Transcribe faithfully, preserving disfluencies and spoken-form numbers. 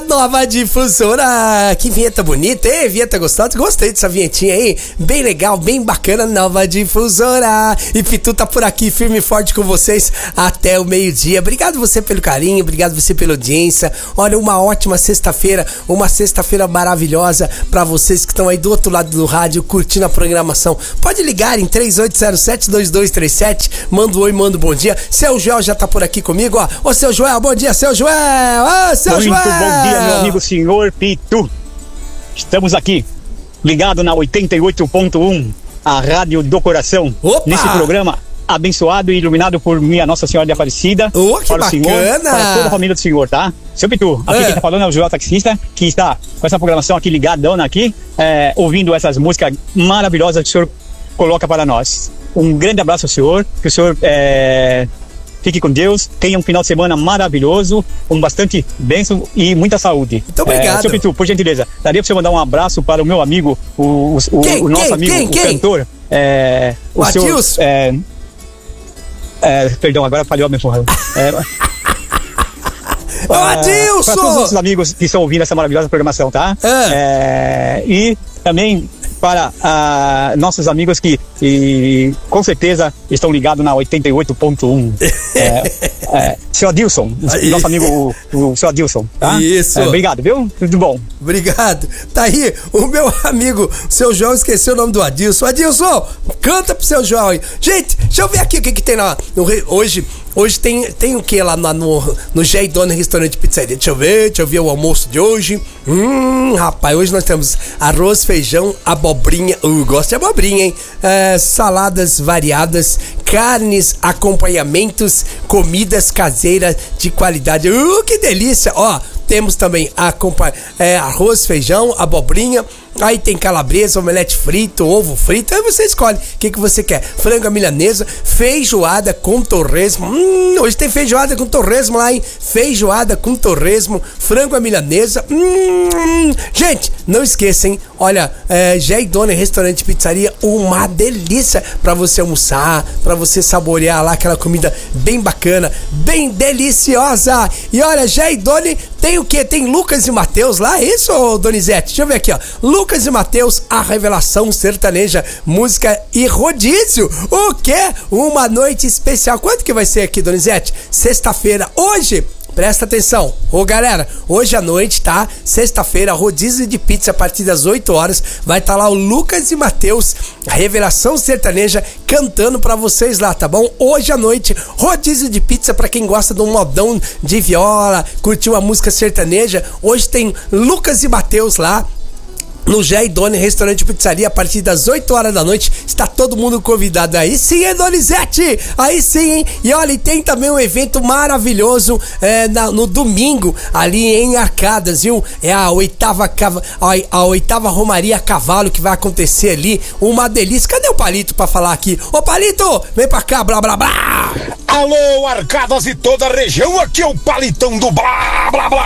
Nova Difusora. Que vinheta bonita, hein? Vinheta gostosa. Gostei dessa vinhetinha aí. Bem legal, bem bacana. Nova Difusora. E Pitu tá por aqui, firme e forte com vocês até o meio-dia. Obrigado você pelo carinho, obrigado você pela audiência. Olha, uma ótima sexta-feira, uma sexta-feira maravilhosa pra vocês que estão aí do outro lado do rádio curtindo a programação. Pode ligar em três oito zero sete, dois dois três sete. Manda um oi, manda um bom dia. Seu Joel já tá por aqui comigo, ó. Ô, seu Joel, bom dia, seu Joel. Ô, seu Muito Joel. bom dia, meu amigo senhor Pitu. Estamos aqui, ligado na oitenta e oito ponto um, a Rádio do Coração. Opa! Nesse programa abençoado e iluminado por minha Nossa Senhora de Aparecida. Oh, que para bacana! o senhor, para toda a família do senhor, tá? Seu Pitu, aqui é. quem tá falando é o Joel Taxista, que está com essa programação aqui ligadona aqui, é, ouvindo essas músicas maravilhosas que o senhor coloca para nós. Um grande abraço ao senhor, que o senhor é, fique com Deus, tenha um final de semana maravilhoso, com bastante bênção e muita saúde. Muito obrigado. É, seu Pitu, por gentileza, daria para você mandar um abraço para o meu amigo, o, o, quem, o nosso quem, amigo, quem, o quem? cantor, é, o, O senhor, Adilson? é, é, perdão, agora falhou a minha porra. É, Ô, Adilson! para todos os nossos amigos que estão ouvindo essa maravilhosa programação, tá? É. É, e também para ah, nossos amigos que e, com certeza estão ligados na oitenta e oito ponto um. É, é, seu Adilson, Aí. nosso amigo, o, o seu Adilson, tá? Isso. É, obrigado, viu? Tudo bom. Obrigado. Tá aí o meu amigo, seu João, esqueceu o nome do Adilson. Adilson, canta pro seu João aí. Gente, deixa eu ver aqui o que que tem lá. No, hoje, hoje tem, tem o que lá no, no, no Jay Dona Restaurante Pizzaria? Deixa eu ver, deixa eu ver o almoço de hoje. Hum, rapaz, hoje nós temos arroz, feijão, abobrinha. Uh, gosto de abobrinha, hein? É, saladas variadas, carnes, acompanhamentos, comidas caseiras de qualidade. Uh, que delícia! Ó, temos também acompanha, é, arroz, feijão, abobrinha. Aí tem calabresa, omelete frito, ovo frito. Aí você escolhe o que, que você quer. Frango à milanesa, feijoada com torresmo. Hum, hoje tem feijoada com torresmo lá, hein? Feijoada com torresmo, frango à milanesa. Hum, gente, não esqueçam, hein? Olha, é, Jay Dona Restaurante Pizzaria, uma delícia pra você almoçar, pra você saborear lá aquela comida bem bacana, bem deliciosa. E olha, Jay Dona tem o quê? Tem Lucas e Mateus lá, é isso, Donizete? Deixa eu ver aqui, ó. Lucas e Mateus, a revelação sertaneja, música e rodízio. O quê? Uma noite especial. Quanto que vai ser aqui, Donizete? Sexta-feira, hoje. Presta atenção, ô galera, hoje à noite, tá? Sexta-feira, rodízio de pizza a partir das oito horas. Vai estar tá lá o Lucas e Mateus, a revelação sertaneja, cantando pra vocês lá, tá bom? Hoje à noite, rodízio de pizza pra quem gosta de um modão de viola, curtiu a música sertaneja. Hoje tem Lucas e Mateus lá no Jay Dona Restaurante Pizzaria a partir das oito horas da noite. Está todo mundo convidado. Aí sim, hein, Donizete? Aí sim, hein? E olha, tem também um evento maravilhoso é, na, no domingo, ali em Arcadas, viu? É a oitava, a, a oitava Romaria a Cavalo que vai acontecer ali. Uma delícia. Cadê o Palito pra falar aqui? Ô, Palito, vem pra cá, blá, blá, blá. Alô, Arcadas e toda a região, aqui é o Palitão do blá, blá, blá.